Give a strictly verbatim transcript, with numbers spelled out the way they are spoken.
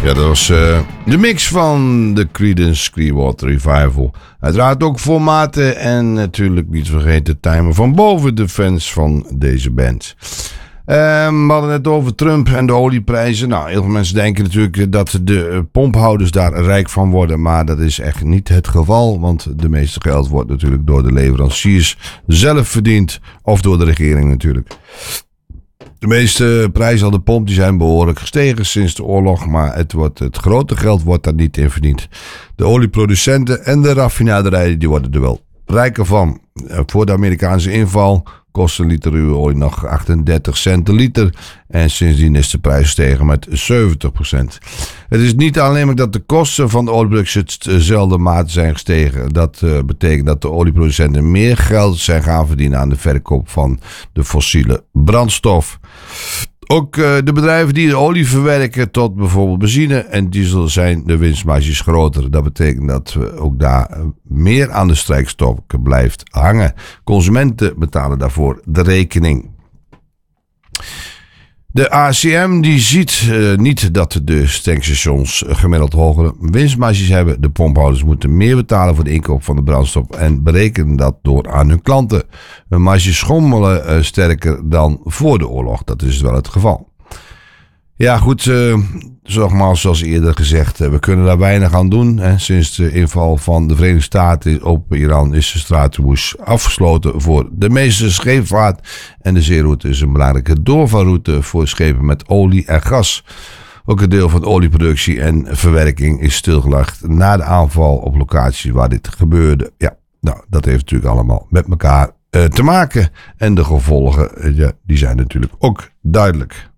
Ja, dat was uh, de mix van de Creedence Clearwater Revival. Uiteraard ook formaten en natuurlijk niet vergeten timer van boven de fans van deze band. Uh, we hadden het over Trump en de olieprijzen. Nou, heel veel mensen denken natuurlijk dat de pomphouders daar rijk van worden. Maar dat is echt niet het geval. Want de meeste geld wordt natuurlijk door de leveranciers zelf verdiend. Of door de regering natuurlijk. De meeste prijzen aan de pomp die zijn behoorlijk gestegen sinds de oorlog. Maar het, wordt, het grote geld wordt daar niet in verdiend. De olieproducenten en de raffinaderijen die worden er wel rijker van. Uh, voor de Amerikaanse inval kost een liter ruwe olie nog achtendertig cent per liter. En sindsdien is de prijs gestegen met zeventig procent. Het is niet alleen maar dat de kosten van de olieproductie dezelfde mate zijn gestegen. Dat uh, betekent dat de olieproducenten meer geld zijn gaan verdienen aan de verkoop van de fossiele brandstof. Ook uh, de bedrijven die de olie verwerken tot bijvoorbeeld benzine en diesel zijn de winstmarges groter. Dat betekent dat we ook daar uh, meer aan de strijkstok blijft hangen. Consumenten betalen daarvoor de rekening. De A C M die ziet uh, niet dat de tankstations gemiddeld hogere winstmarges hebben. De pomphouders moeten meer betalen voor de inkoop van de brandstof en berekenen dat door aan hun klanten. Hun marges schommelen uh, sterker dan voor de oorlog. Dat is wel het geval. Ja goed, uh, nogmaals zoals eerder gezegd, uh, we kunnen daar weinig aan doen. Hè. Sinds de inval van de Verenigde Staten op Iran is de Straat-Hormuz afgesloten voor de meeste scheepvaart. En de zeeroute is een belangrijke doorvaartroute voor schepen met olie en gas. Ook een deel van de olieproductie en verwerking is stilgelegd na de aanval op locaties waar dit gebeurde. Ja, nou, dat heeft natuurlijk allemaal met elkaar uh, te maken. En de gevolgen, uh, ja, die zijn natuurlijk ook duidelijk.